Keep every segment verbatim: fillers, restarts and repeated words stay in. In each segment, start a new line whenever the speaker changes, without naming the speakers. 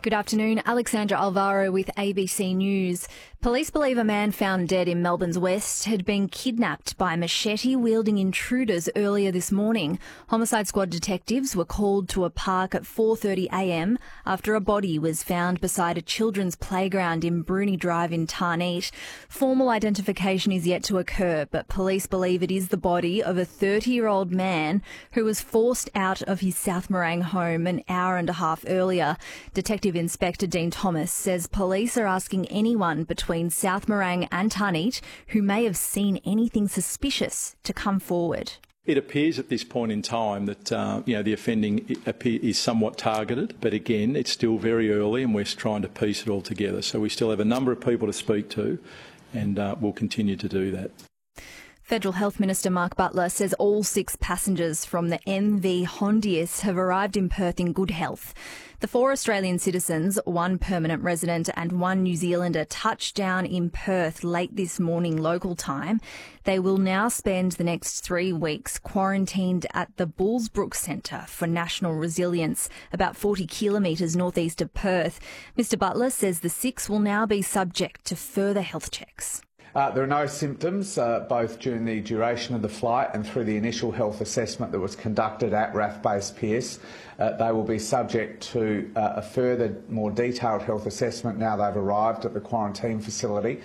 Good afternoon. Alexandra Alvaro with A B C News. Police believe a man found dead in Melbourne's West had been kidnapped by machete-wielding intruders earlier this morning. Homicide Squad detectives were called to a park at four thirty a m after a body was found beside a children's playground in Bruni Drive in Tarneit. Formal identification is yet to occur, but police believe it is the body of a thirty-year-old man who was forced out of his South Morang home an hour and a half earlier. Detective Inspector Dean Thomas says police are asking anyone between South Morang and Tarneit who may have seen anything suspicious to come forward.
It appears at this point in time that uh, you know the offending is somewhat targeted, but again, it's still very early and we're trying to piece it all together. So we still have a number of people to speak to, and uh, we'll continue to do that.
Federal Health Minister Mark Butler says all six passengers from the M V Hondius have arrived in Perth in good health. The four Australian citizens, one permanent resident and one New Zealander, touched down in Perth late this morning local time. They will now spend the next three weeks quarantined at the Bullsbrook Centre for National Resilience, about forty kilometres northeast of Perth. Mister Butler says the six will now be subject to further health checks.
Uh, there are no symptoms, uh, both during the duration of the flight and through the initial health assessment that was conducted at R A F Base Pearce. Uh, they will be subject to uh, a further, more detailed health assessment now they've arrived at the quarantine facility.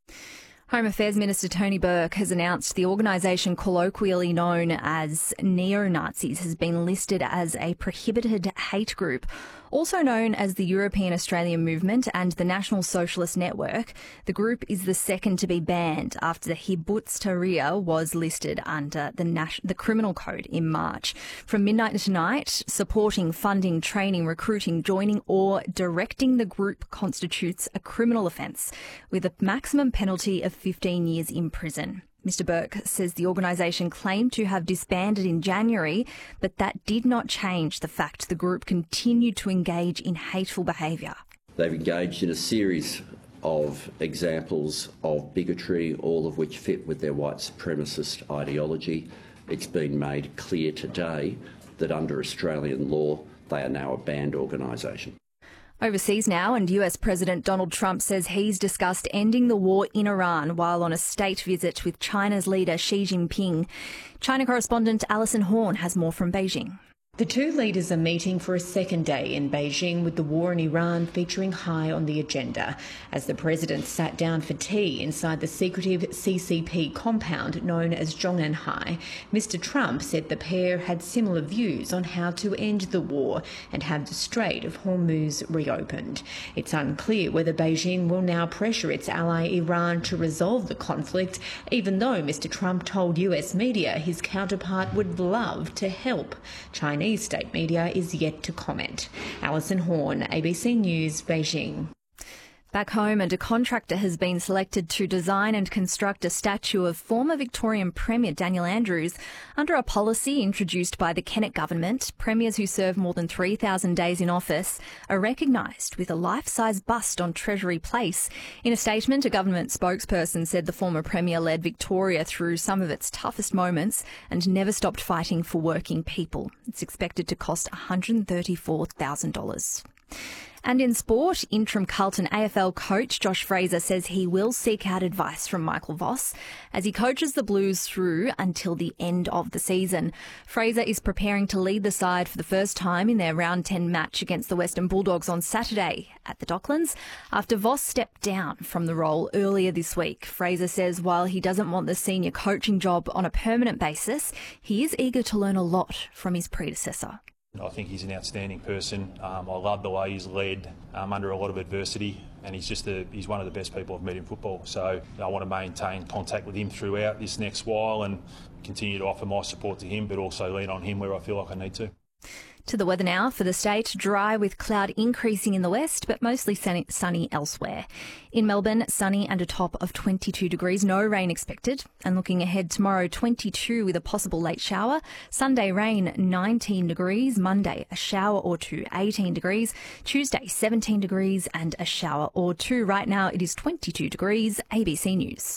Home Affairs Minister Tony Burke has announced the organisation colloquially known as neo-Nazis has been listed as a prohibited hate group. Also known as the European Australian Movement and the National Socialist Network, the group is the second to be banned after the Kibbutz Tahrir was listed under the, Nas- the Criminal Code in March. From midnight to tonight, supporting, funding, training, recruiting, joining or directing the group constitutes a criminal offence with a maximum penalty of fifteen years in prison. Mister Burke says the organisation claimed to have disbanded in January, but that did not change the fact the group continued to engage in hateful behaviour.
They've engaged in a series of examples of bigotry, all of which fit with their white supremacist ideology. It's been made clear today that under Australian law, they are now a banned organisation.
Overseas now, and U S President Donald Trump says he's discussed ending the war in Iran while on a state visit with China's leader Xi Jinping. China correspondent Alison Horn has more from Beijing.
The two leaders are meeting for a second day in Beijing, with the war in Iran featuring high on the agenda. As the president sat down for tea inside the secretive C C P compound known as Zhongnanhai, Mister Trump said the pair had similar views on how to end the war and have the Strait of Hormuz reopened. It's unclear whether Beijing will now pressure its ally Iran to resolve the conflict, even though Mister Trump told U S media his counterpart would love to help. China state media is yet to comment. Alison Horn, A B C News, Beijing.
Back home, and a contractor has been selected to design and construct a statue of former Victorian Premier Daniel Andrews. Under a policy introduced by the Kennett government, premiers who serve more than three thousand days in office are recognised with a life-size bust on Treasury Place. In a statement, a government spokesperson said the former Premier led Victoria through some of its toughest moments and never stopped fighting for working people. It's expected to cost one hundred thirty-four thousand dollars. And in sport, interim Carlton A F L coach Josh Fraser says he will seek out advice from Michael Voss as he coaches the Blues through until the end of the season. Fraser is preparing to lead the side for the first time in their round ten match against the Western Bulldogs on Saturday at the Docklands after Voss stepped down from the role earlier this week. Fraser says while he doesn't want the senior coaching job on a permanent basis, he is eager to learn a lot from his predecessor.
I think he's an outstanding person. Um, I love the way he's led um, under a lot of adversity, and he's just a, he's one of the best people I've met in football. So I want to maintain contact with him throughout this next while and continue to offer my support to him, but also lean on him where I feel like I need to.
To the weather now for the state. Dry with cloud increasing in the west, but mostly sunny, sunny elsewhere. In Melbourne, sunny and a top of twenty-two degrees. No rain expected. And looking ahead tomorrow, twenty-two with a possible late shower. Sunday rain, nineteen degrees. Monday, a shower or two, eighteen degrees. Tuesday, seventeen degrees and a shower or two. Right now, it is twenty-two degrees. A B C News.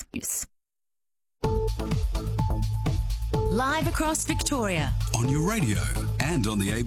Live across Victoria.
On your radio and on the A B C